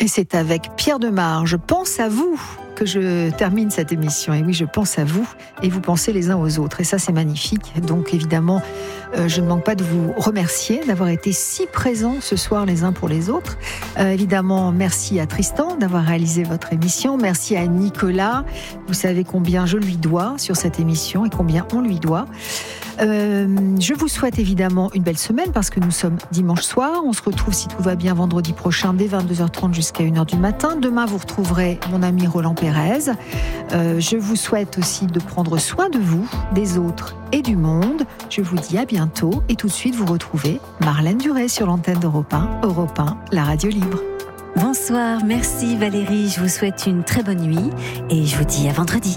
Et c'est avec Pierre Demar, je pense à vous, que je termine cette émission. Et oui, je pense à vous et vous pensez les uns aux autres. Et ça, c'est magnifique. Donc évidemment, je ne manque pas de vous remercier d'avoir été si présents ce soir les uns pour les autres. Évidemment, merci à Tristan d'avoir réalisé votre émission. Merci à Nicolas. Vous savez combien je lui dois sur cette émission et combien on lui doit. Je vous souhaite évidemment une belle semaine parce que nous sommes dimanche soir. On se retrouve si tout va bien vendredi prochain dès 22h30 jusqu'à 1h du matin. Demain, vous retrouverez mon ami Roland Pérez. Je vous souhaite aussi de prendre soin de vous, des autres et du monde. Je vous dis à bientôt et tout de suite vous retrouvez Marlène Duret sur l'antenne d'Europe 1, Europe 1, la radio libre. Bonsoir, merci Valérie, je vous souhaite une très bonne nuit et je vous dis à vendredi.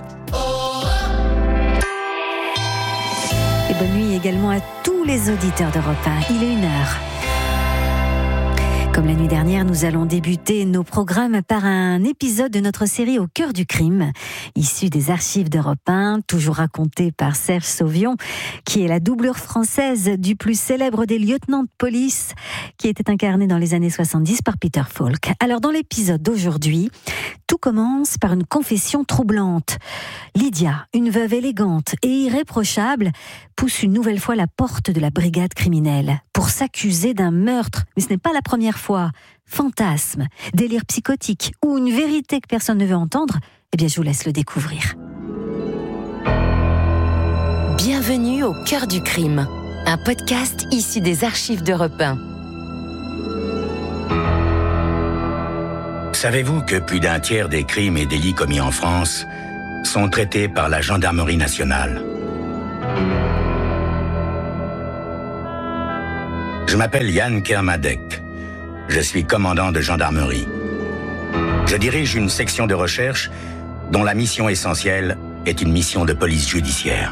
Et bonne nuit également à tous les auditeurs d'Europe 1. Il est 1h. Comme la nuit dernière, nous allons débuter nos programmes par un épisode de notre série Au cœur du crime, issu des archives d'Europe 1, toujours raconté par Serge Sauvion, qui est la doublure française du plus célèbre des lieutenants de police, qui était incarné dans les années 70 par Peter Falk. Alors, dans l'épisode d'aujourd'hui, tout commence par une confession troublante. Lydia, une veuve élégante et irréprochable, pousse une nouvelle fois la porte de la brigade criminelle pour s'accuser d'un meurtre. Mais ce n'est pas la première fois. Fantasme, délire psychotique ou une vérité que personne ne veut entendre, eh bien je vous laisse le découvrir. Bienvenue au cœur du crime, un podcast issu des archives d'Europe 1. Savez-vous que plus d'un tiers des crimes et délits commis en France sont traités par la gendarmerie nationale ? Je m'appelle Yann Kermadec. Je suis commandant de gendarmerie. Je dirige une section de recherche dont la mission essentielle est une mission de police judiciaire.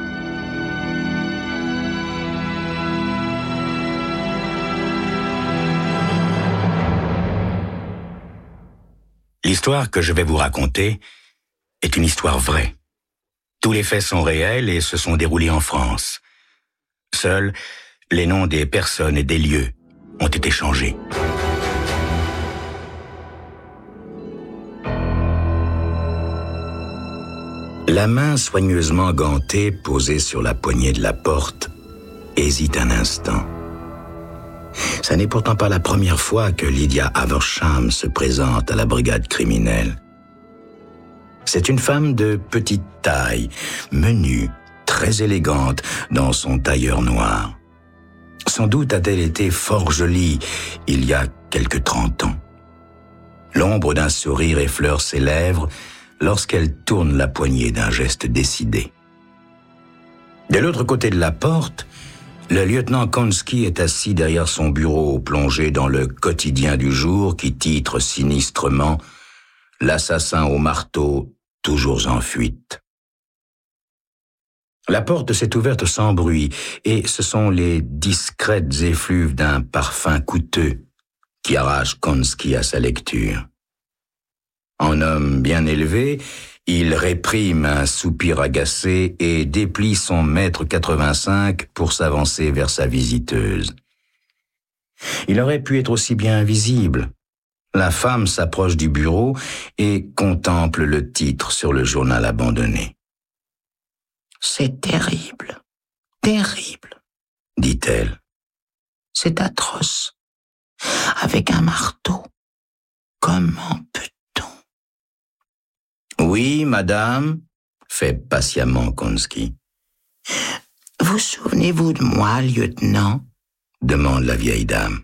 L'histoire que je vais vous raconter est une histoire vraie. Tous les faits sont réels et se sont déroulés en France. Seuls les noms des personnes et des lieux ont été changés. La main soigneusement gantée posée sur la poignée de la porte hésite un instant. Ça n'est pourtant pas la première fois que Lydia Haversham se présente à la brigade criminelle. C'est une femme de petite taille, menue, très élégante dans son tailleur noir. Sans doute a-t-elle été fort jolie il y a quelque 30 ans. L'ombre d'un sourire effleure ses lèvres lorsqu'elle tourne la poignée d'un geste décidé. De l'autre côté de la porte, le lieutenant Konski est assis derrière son bureau, plongé dans le quotidien du jour qui titre sinistrement « L'assassin au marteau, toujours en fuite ». La porte s'est ouverte sans bruit et ce sont les discrètes effluves d'un parfum coûteux qui arrachent Konski à sa lecture. En homme bien élevé, il réprime un soupir agacé et déplie son mètre 85 pour s'avancer vers sa visiteuse. Il aurait pu être aussi bien invisible. La femme s'approche du bureau et contemple le titre sur le journal abandonné. « C'est terrible, terrible, dit-elle. C'est atroce. Avec un marteau, comment peut-on ? Oui, madame, fait patiemment Konski. Vous souvenez-vous de moi, lieutenant ? Demande la vieille dame.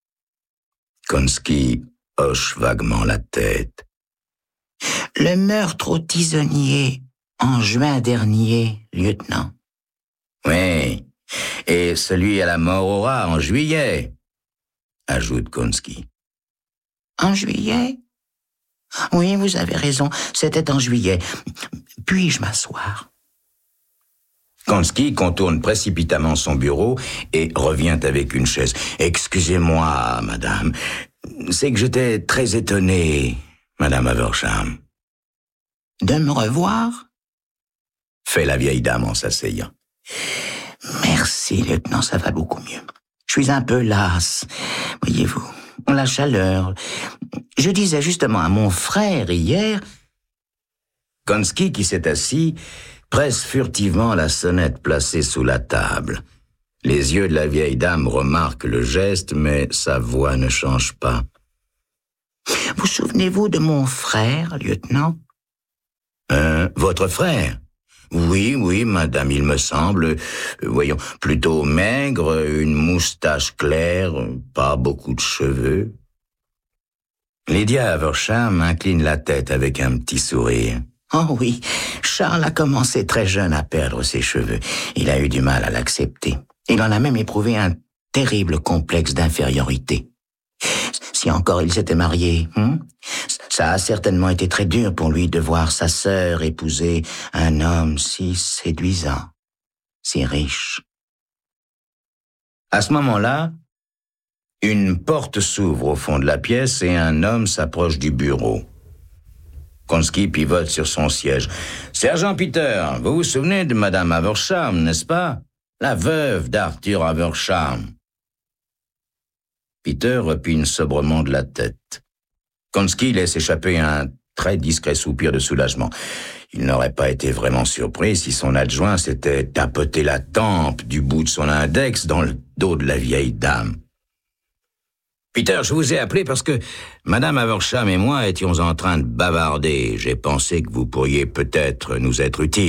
Konski hoche vaguement la tête. Le meurtre au tisonnier, en juin dernier, lieutenant. Oui, et celui à la mort au rat en juillet, ajoute Konski. En juillet ? Oui, vous avez raison, c'était en juillet. Puis-je m'asseoir ? Konski contourne précipitamment son bureau et revient avec une chaise. Excusez-moi, madame, c'est que j'étais très étonné, madame Haversham. De me revoir ? Fait la vieille dame en s'asseyant. Merci, lieutenant, ça va beaucoup mieux. Je suis un peu lasse, voyez-vous. La chaleur. Je disais justement à mon frère hier... Konski, qui s'est assis, presse furtivement la sonnette placée sous la table. Les yeux de la vieille dame remarquent le geste, mais sa voix ne change pas. « Vous souvenez-vous de mon frère, lieutenant ?»« Votre frère ? Oui, madame, il me semble. Voyons, plutôt maigre, une moustache claire, pas beaucoup de cheveux. » Lydia Haversham incline la tête avec un petit sourire. « Oh oui, Charles a commencé très jeune à perdre ses cheveux. Il a eu du mal à l'accepter. Il en a même éprouvé un terrible complexe d'infériorité. Si encore il s'était marié, ça a certainement été très dur pour lui de voir sa sœur épouser un homme si séduisant, si riche. » À ce moment-là, une porte s'ouvre au fond de la pièce et un homme s'approche du bureau. Konski pivote sur son siège. « Sergent Peter, vous vous souvenez de Madame Haversham, n'est-ce pas? La veuve d'Arthur Haversham. » Peter repigne sobrement de la tête. Konski laisse échapper un très discret soupir de soulagement. Il n'aurait pas été vraiment surpris si son adjoint s'était tapoté la tempe du bout de son index dans le dos de la vieille dame. « Peter, je vous ai appelé parce que Madame Haversham et moi étions en train de bavarder. J'ai pensé que vous pourriez peut-être nous être utile. »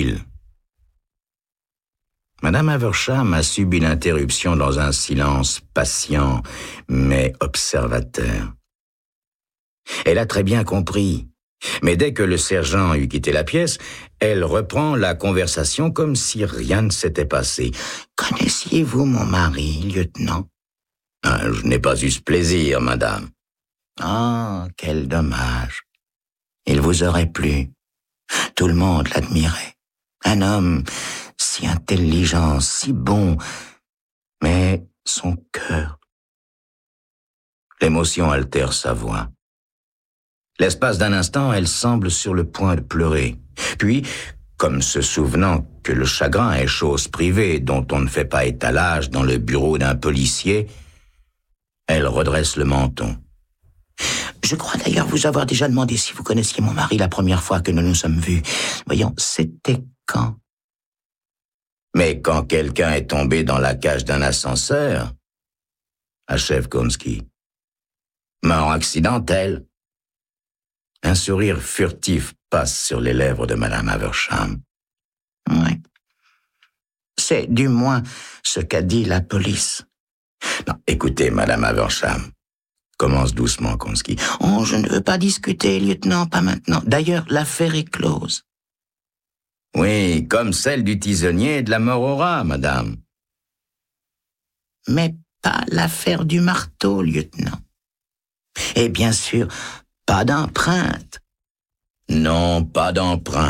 Madame Haversham a subi l'interruption dans un silence patient, mais observateur. Elle a très bien compris, mais dès que le sergent eut quitté la pièce, elle reprend la conversation comme si rien ne s'était passé. « Connaissiez-vous mon mari, lieutenant ?»« Je n'ai pas eu ce plaisir, madame. »« Ah, quel dommage. Il vous aurait plu. Tout le monde l'admirait. Un homme si intelligent, si bon, mais son cœur... » L'émotion altère sa voix. L'espace d'un instant, elle semble sur le point de pleurer. Puis, comme se souvenant que le chagrin est chose privée dont on ne fait pas étalage dans le bureau d'un policier, elle redresse le menton. « Je crois d'ailleurs vous avoir déjà demandé si vous connaissiez mon mari la première fois que nous nous sommes vus. Voyons, c'était quand ?»« Mais quand quelqu'un est tombé dans la cage d'un ascenseur, » achève Konski. « Mort accidentelle. » Un sourire furtif passe sur les lèvres de Madame Haversham. « Oui. C'est du moins ce qu'a dit la police. » « Non, écoutez, Madame Haversham, » commence doucement Konski. « Oh, je ne veux pas discuter, lieutenant, pas maintenant. D'ailleurs, l'affaire est close. » « Oui, comme celle du tisonnier et de la mort au rat, madame. »« Mais pas l'affaire du marteau, lieutenant. Et bien sûr, pas d'empreinte. »« Non, pas d'empreinte, »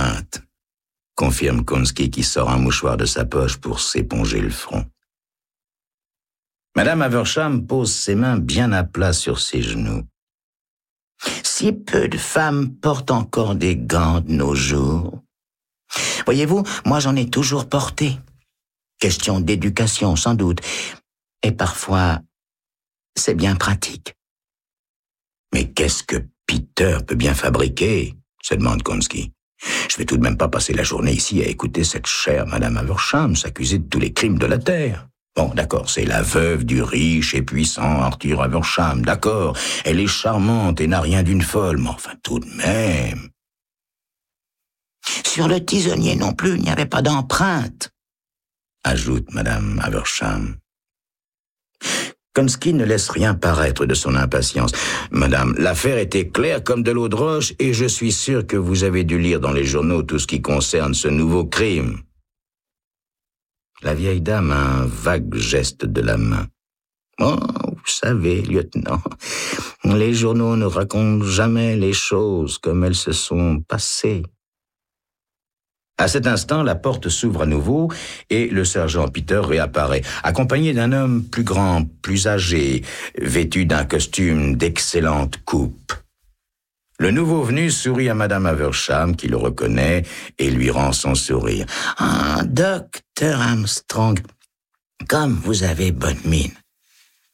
confirme Konski qui sort un mouchoir de sa poche pour s'éponger le front. Madame Haversham pose ses mains bien à plat sur ses genoux. Si peu de femmes portent encore des gants de nos jours. Voyez-vous, moi j'en ai toujours porté. Question d'éducation, sans doute. Et parfois, c'est bien pratique. Mais qu'est-ce que Peter peut bien fabriquer ? Se demande Konski. Je vais tout de même pas passer la journée ici à écouter cette chère Madame Haversham s'accuser de tous les crimes de la terre. Bon, d'accord, c'est la veuve du riche et puissant Arthur Haversham, d'accord. Elle est charmante et n'a rien d'une folle, mais enfin tout de même. Sur le tisonnier non plus, il n'y avait pas d'empreinte, ajoute Madame Haversham. Konski ne laisse rien paraître de son impatience. Madame, l'affaire était claire comme de l'eau de roche et je suis sûr que vous avez dû lire dans les journaux tout ce qui concerne ce nouveau crime. La vieille dame a un vague geste de la main. Oh, vous savez, lieutenant, les journaux ne racontent jamais les choses comme elles se sont passées. À cet instant, la porte s'ouvre à nouveau et le sergent Peter réapparaît, accompagné d'un homme plus grand, plus âgé, vêtu d'un costume d'excellente coupe. Le nouveau venu sourit à Madame Haversham, qui le reconnaît et lui rend son sourire. « Ah, Docteur Armstrong, comme vous avez bonne mine. »«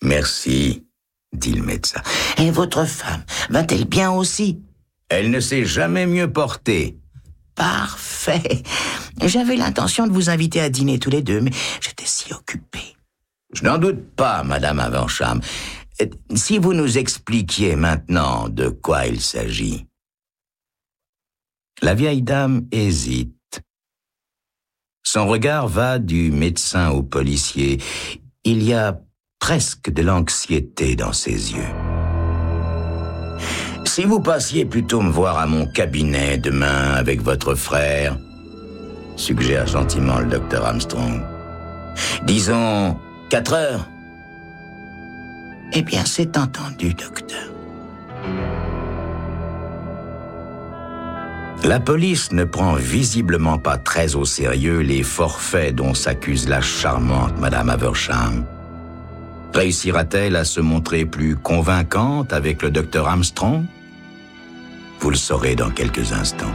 Merci. dit le médecin. Et votre femme, va-t-elle bien aussi? Elle ne s'est jamais mieux portée. Parfait. J'avais l'intention de vous inviter à dîner tous les deux, mais j'étais si occupé. Je n'en doute pas, Madame Aversham. Si vous nous expliquiez maintenant de quoi il s'agit. La vieille dame hésite. Son regard va du médecin au policier. Il y a presque de l'anxiété dans ses yeux. Si vous passiez plutôt me voir à mon cabinet demain avec votre frère, suggère gentiment le docteur Armstrong. Disons 4 heures. Eh bien, c'est entendu, docteur. La police ne prend visiblement pas très au sérieux les forfaits dont s'accuse la charmante Madame Aversham. Réussira-t-elle à se montrer plus convaincante avec le docteur Armstrong? Vous le saurez dans quelques instants.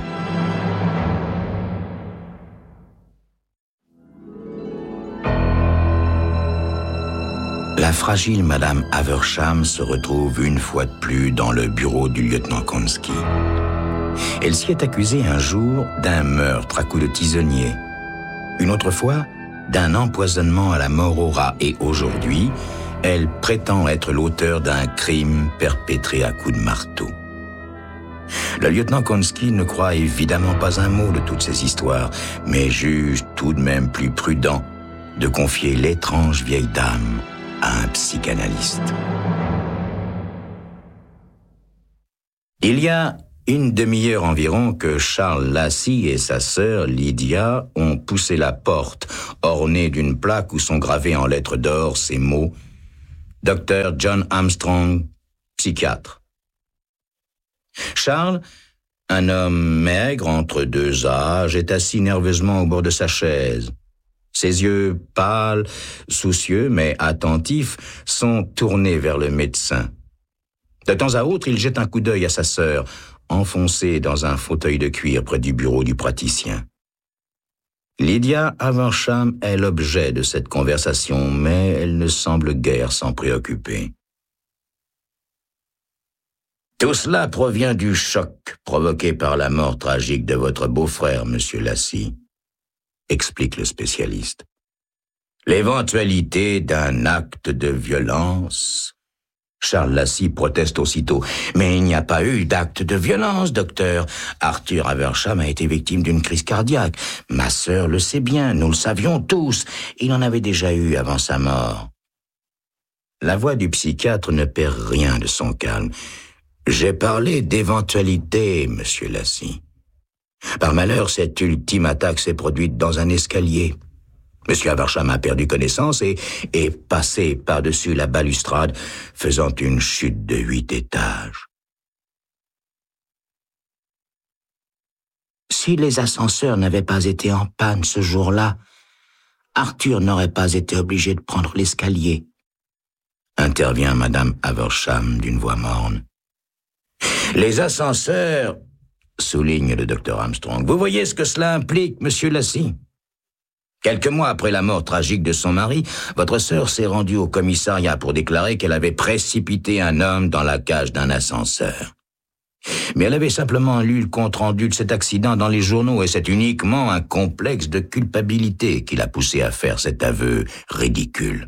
La fragile Madame Aversham se retrouve une fois de plus dans le bureau du lieutenant Konski. Elle s'y est accusée un jour d'un meurtre à coups de tisonnier, une autre fois d'un empoisonnement à la mort au rat, et aujourd'hui, elle prétend être l'auteur d'un crime perpétré à coups de marteau. Le lieutenant Konski ne croit évidemment pas un mot de toutes ces histoires, mais juge tout de même plus prudent de confier l'étrange vieille dame à un psychanalyste. Il y a une demi-heure environ que Charles Lassie et sa sœur Lydia ont poussé la porte, ornée d'une plaque où sont gravés en lettres d'or ces mots « Dr. John Armstrong, psychiatre ». Charles, un homme maigre entre 2 âges, est assis nerveusement au bord de sa chaise. Ses yeux pâles, soucieux mais attentifs, sont tournés vers le médecin. De temps à autre, il jette un coup d'œil à sa sœur, enfoncée dans un fauteuil de cuir près du bureau du praticien. Lydia Aversham est l'objet de cette conversation, mais elle ne semble guère s'en préoccuper. Tout cela provient du choc provoqué par la mort tragique de votre beau-frère, monsieur Lassie, explique le spécialiste. L'éventualité d'un acte de violence... Charles Lassie proteste aussitôt. « Mais il n'y a pas eu d'acte de violence, docteur. Arthur Aversham a été victime d'une crise cardiaque. Ma sœur le sait bien, nous le savions tous. Il en avait déjà eu avant sa mort. » La voix du psychiatre ne perd rien de son calme. « J'ai parlé d'éventualité, monsieur Lassie. Par malheur, cette ultime attaque s'est produite dans un escalier. Monsieur Aversham a perdu connaissance et est passé par-dessus la balustrade, faisant une chute de 8 étages. Si les ascenseurs n'avaient pas été en panne ce jour-là, Arthur n'aurait pas été obligé de prendre l'escalier. » intervient Madame Aversham d'une voix morne. « Les ascenseurs, souligne le docteur Armstrong. Vous voyez ce que cela implique, monsieur Lassie ? Quelques mois après la mort tragique de son mari, votre sœur s'est rendue au commissariat pour déclarer qu'elle avait précipité un homme dans la cage d'un ascenseur. Mais elle avait simplement lu le compte-rendu de cet accident dans les journaux et c'est uniquement un complexe de culpabilité qui l'a poussée à faire cet aveu ridicule.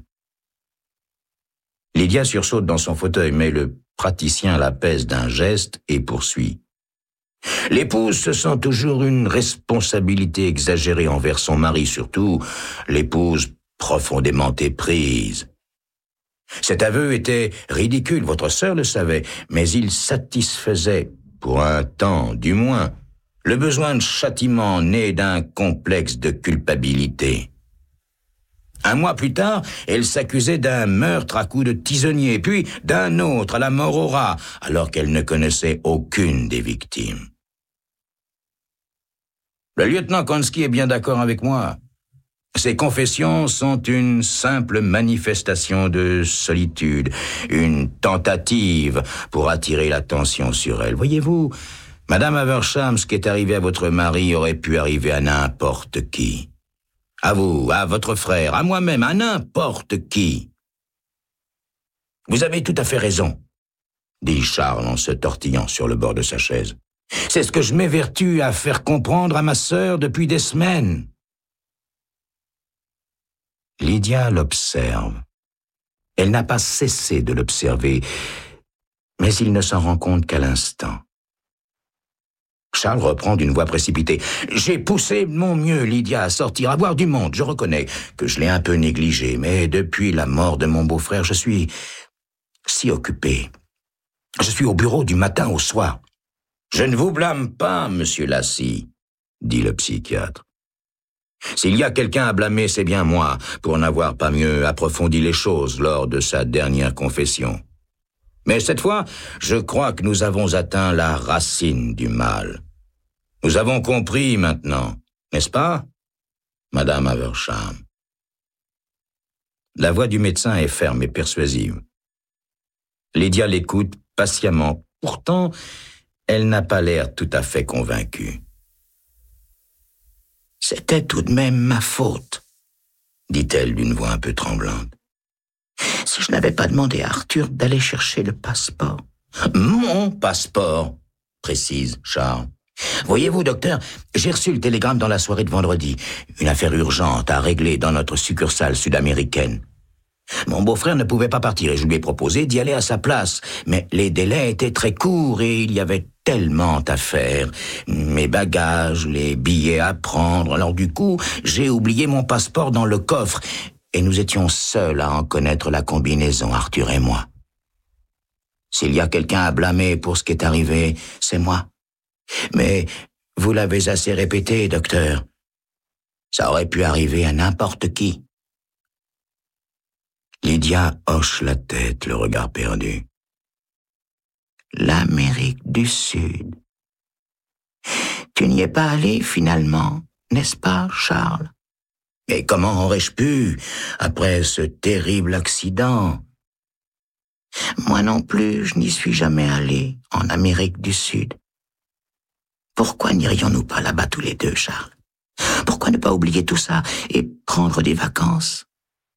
Lydia sursaute dans son fauteuil, mais le praticien la pèse d'un geste et poursuit. L'épouse se sent toujours une responsabilité exagérée envers son mari, surtout l'épouse profondément éprise. Cet aveu était ridicule, votre sœur le savait, mais il satisfaisait, pour un temps du moins, le besoin de châtiment né d'un complexe de culpabilité. Un mois plus tard, elle s'accusait d'un meurtre à coups de tisonnier, puis d'un autre à la mort au rat, alors qu'elle ne connaissait aucune des victimes. Le lieutenant Konski est bien d'accord avec moi. Ces confessions sont une simple manifestation de solitude, une tentative pour attirer l'attention sur elle. Voyez-vous, Madame Aversham, ce qui est arrivé à votre mari aurait pu arriver à n'importe qui. À vous, à votre frère, à moi-même, à n'importe qui. Vous avez tout à fait raison, dit Charles en se tortillant sur le bord de sa chaise. C'est ce que je m'évertue à faire comprendre à ma sœur depuis des semaines. Lydia l'observe. Elle n'a pas cessé de l'observer, mais il ne s'en rend compte qu'à l'instant. Charles reprend d'une voix précipitée. « J'ai poussé mon mieux, Lydia, à sortir, à voir du monde. Je reconnais que je l'ai un peu négligé, mais depuis la mort de mon beau-frère, je suis si occupé. Je suis au bureau du matin au soir. »« Je ne vous blâme pas, monsieur Lassie, » dit le psychiatre. « S'il y a quelqu'un à blâmer, c'est bien moi, pour n'avoir pas mieux approfondi les choses lors de sa dernière confession. Mais cette fois, je crois que nous avons atteint la racine du mal. Nous avons compris maintenant, n'est-ce pas, Madame Haversham ?» La voix du médecin est ferme et persuasive. Lydia l'écoute patiemment. Pourtant, elle n'a pas l'air tout à fait convaincue. « C'était tout de même ma faute, » dit-elle d'une voix un peu tremblante. « Si je n'avais pas demandé à Arthur d'aller chercher le passeport. »« Mon passeport, » précise Charles. « Voyez-vous, docteur, j'ai reçu le télégramme dans la soirée de vendredi. Une affaire urgente à régler dans notre succursale sud-américaine. Mon beau-frère ne pouvait pas partir et je lui ai proposé d'y aller à sa place. Mais les délais étaient très courts et il y avait tellement à faire. Mes bagages, les billets à prendre. Alors du coup, j'ai oublié mon passeport dans le coffre et nous étions seuls à en connaître la combinaison, Arthur et moi. S'il y a quelqu'un à blâmer pour ce qui est arrivé, c'est moi. Mais vous l'avez assez répété, docteur. Ça aurait pu arriver à n'importe qui. » Lydia hoche la tête, le regard perdu. « L'Amérique du Sud. Tu n'y es pas allé finalement, n'est-ce pas, Charles? Mais comment aurais-je pu, après ce terrible accident? Moi non plus, je n'y suis jamais allé, en Amérique du Sud. Pourquoi n'irions-nous pas là-bas tous les deux, Charles? Pourquoi ne pas oublier tout ça et prendre des vacances? »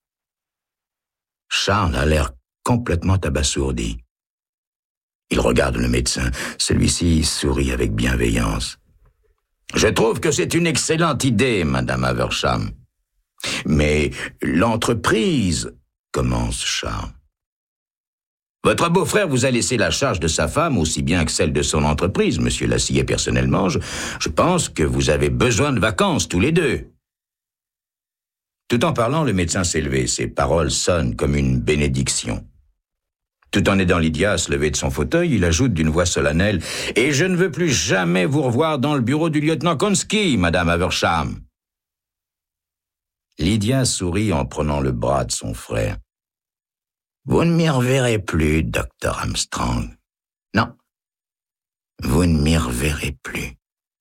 Charles a l'air complètement abasourdi. Il regarde le médecin. Celui-ci sourit avec bienveillance. « Je trouve que c'est une excellente idée, Madame Haversham. Mais l'entreprise, » commence Charles. « Votre beau-frère vous a laissé la charge de sa femme aussi bien que celle de son entreprise, Monsieur Lassie, et personnellement, je pense que vous avez besoin de vacances tous les deux. » Tout en parlant, le médecin s'est levé. Ses paroles sonnent comme une bénédiction. Tout en aidant Lydia à se lever de son fauteuil, il ajoute d'une voix solennelle « Et je ne veux plus jamais vous revoir dans le bureau du lieutenant Konski, Madame Haversham. » Lydia sourit en prenant le bras de son frère. « Vous ne m'y reverrez plus, docteur Armstrong. Non, vous ne m'y reverrez plus. »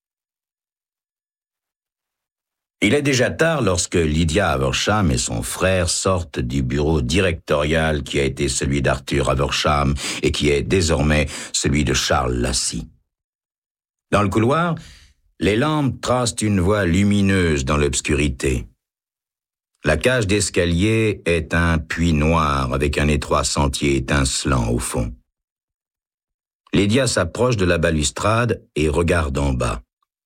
Il est déjà tard lorsque Lydia Haversham et son frère sortent du bureau directorial qui a été celui d'Arthur Haversham et qui est désormais celui de Charles Lassie. Dans le couloir, les lampes tracent une voie lumineuse dans l'obscurité. La cage d'escalier est un puits noir avec un étroit sentier étincelant au fond. Lydia s'approche de la balustrade et regarde en bas.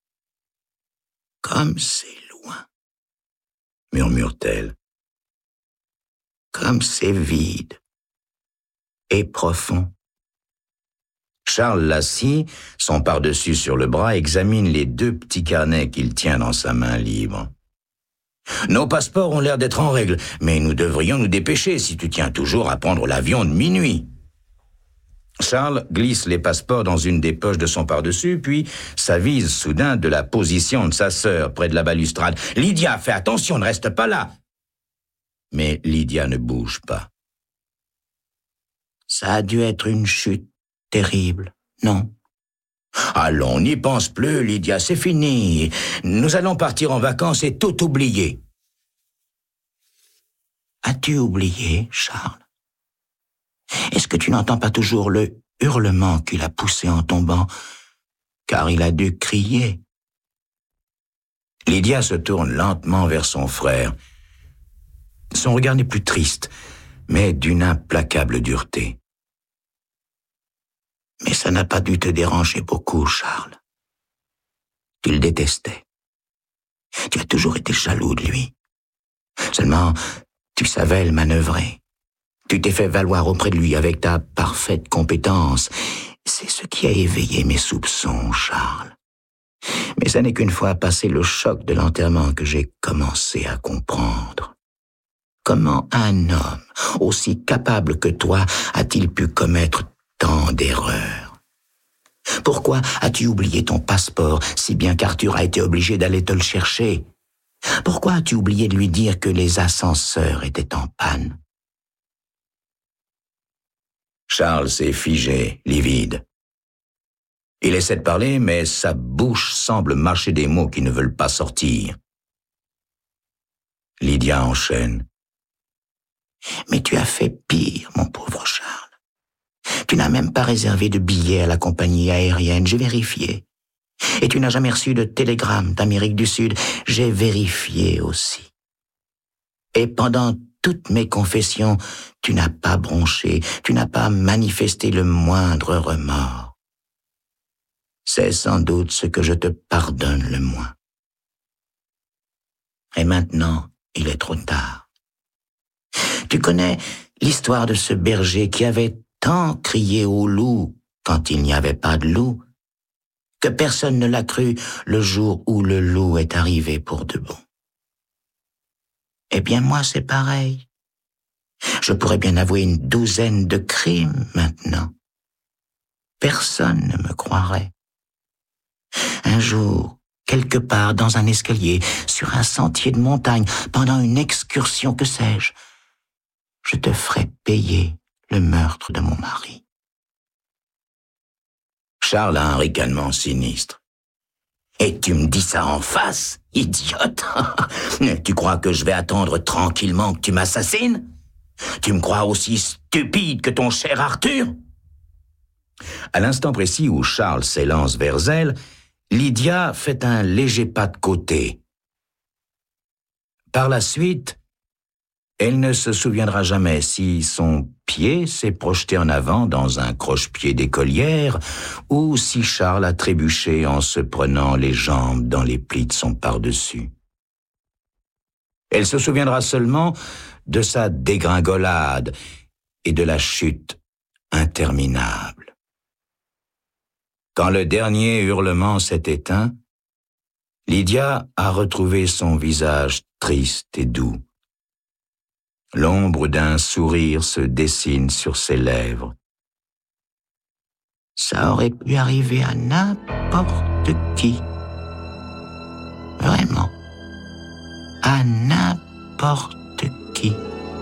« Comme c'est loin, » murmure-t-elle. « Comme c'est vide et profond. » Charles Lassie, son pardessus sur le bras, examine les 2 petits carnets qu'il tient dans sa main libre. « Nos passeports ont l'air d'être en règle, mais nous devrions nous dépêcher si tu tiens toujours à prendre l'avion de minuit. » Charles glisse les passeports dans une des poches de son pardessus, puis s'avise soudain de la position de sa sœur près de la balustrade. « Lydia, fais attention, ne reste pas là !» Mais Lydia ne bouge pas. « Ça a dû être une chute terrible, non ? » « Allons, n'y pense plus, Lydia, c'est fini. Nous allons partir en vacances et tout oublier. » « As-tu oublié, Charles ? Est-ce que tu n'entends pas toujours le hurlement qu'il a poussé en tombant, car il a dû crier ?» Lydia se tourne lentement vers son frère. Son regard n'est plus triste, mais d'une implacable dureté. Mais ça n'a pas dû te déranger beaucoup, Charles. Tu le détestais. Tu as toujours été jaloux de lui. Seulement, tu savais le manœuvrer. Tu t'es fait valoir auprès de lui avec ta parfaite compétence. C'est ce qui a éveillé mes soupçons, Charles. Mais ça n'est qu'une fois passé le choc de l'enterrement que j'ai commencé à comprendre. Comment un homme aussi capable que toi a-t-il pu commettre tant d'erreurs? Pourquoi as-tu oublié ton passeport si bien qu'Arthur a été obligé d'aller te le chercher? Pourquoi as-tu oublié de lui dire que les ascenseurs étaient en panne? Charles s'est figé, livide. Il essaie de parler, mais sa bouche semble mâcher des mots qui ne veulent pas sortir. Lydia enchaîne. Mais tu as fait pire, mon pauvre Charles. Tu n'as même pas réservé de billets à la compagnie aérienne, j'ai vérifié. Et tu n'as jamais reçu de télégramme d'Amérique du Sud, j'ai vérifié aussi. Et pendant toutes mes confessions, tu n'as pas bronché, tu n'as pas manifesté le moindre remords. C'est sans doute ce que je te pardonne le moins. Et maintenant, il est trop tard. Tu connais l'histoire de ce berger qui avait tant crié au loup quand il n'y avait pas de loup, que personne ne l'a cru le jour où le loup est arrivé pour de bon. Eh bien, moi, c'est pareil. Je pourrais bien avouer une douzaine de crimes maintenant. Personne ne me croirait. Un jour, quelque part dans un escalier, sur un sentier de montagne, pendant une excursion, que sais-je, je te ferai payer le meurtre de mon mari. Charles a un ricanement sinistre. Et tu me dis ça en face, idiote? Tu crois que je vais attendre tranquillement que tu m'assassines? Tu me crois aussi stupide que ton cher Arthur? À l'instant précis où Charles s'élance vers elle, Lydia fait un léger pas de côté. Par la suite, elle ne se souviendra jamais si son pied s'est projeté en avant dans un croche-pied d'écolière ou si Charles a trébuché en se prenant les jambes dans les plis de son pardessus. Elle se souviendra seulement de sa dégringolade et de la chute interminable. Quand le dernier hurlement s'est éteint, Lydia a retrouvé son visage triste et doux. L'ombre d'un sourire se dessine sur ses lèvres. Ça aurait pu arriver à n'importe qui. Vraiment. À n'importe qui.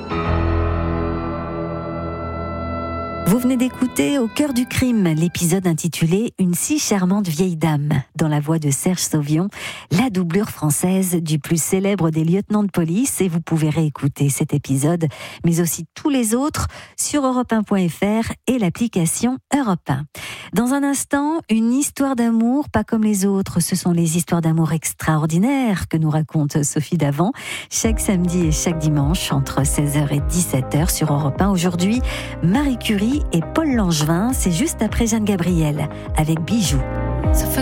Vous venez d'écouter Au cœur du crime, l'épisode intitulé Une si charmante vieille dame, dans la voix de Serge Sauvion, la doublure française du plus célèbre des lieutenants de police. Et vous pouvez réécouter cet épisode, mais aussi tous les autres, sur europe1.fr et l'application Europe 1. Dans un instant, une histoire d'amour pas comme les autres. Ce sont les histoires d'amour extraordinaires que nous raconte Sophie Davant, chaque samedi et chaque dimanche, entre 16h et 17h sur Europe 1. Aujourd'hui, Marie Curie et Paul Langevin, c'est juste après Jeanne Gabriel, avec Bijoux.